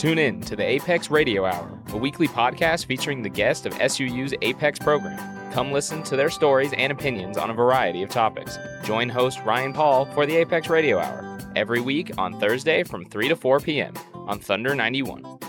Tune in to the Apex Radio Hour, a weekly podcast featuring the guest of SUU's Apex program. Come listen to their stories and opinions on a variety of topics. Join host Ryan Paul for the Apex Radio Hour every week on Thursday from 3 to 4 p.m. on Thunder 91.